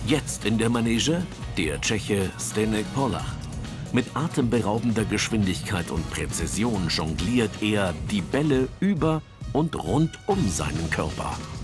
Jetzt in der Manege der Tscheche Zdeněk Pollak. Mit atemberaubender Geschwindigkeit und Präzision jongliert er die Bälle über und rund um seinen Körper.